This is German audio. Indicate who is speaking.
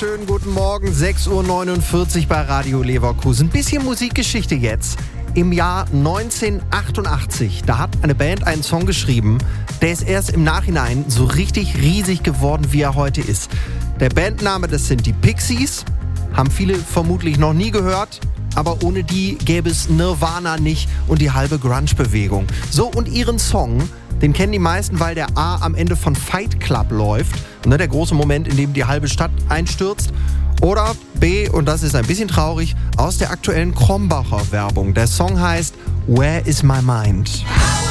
Speaker 1: wunderschönen guten Morgen, 6.49 Uhr bei Radio Leverkusen. Bisschen Musikgeschichte jetzt. Im Jahr 1988, da hat eine Band einen Song geschrieben, der ist erst im Nachhinein so richtig riesig geworden, wie er heute ist. Der Bandname, das sind die Pixies, haben viele vermutlich noch nie gehört, aber ohne die gäbe es Nirvana nicht und die halbe Grunge-Bewegung. So, und ihren Song, den kennen die meisten, weil der A am Ende von Fight Club läuft, ne, der große Moment, in dem die halbe Stadt einstürzt. Oder B, und das ist ein bisschen traurig, aus der aktuellen Krombacher Werbung. Der Song heißt Where is my mind?